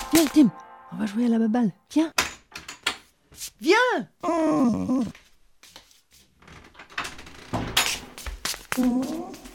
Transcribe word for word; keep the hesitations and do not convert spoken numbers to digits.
Viens, Tim, on va jouer à la baballe. Viens. Viens. Mmh.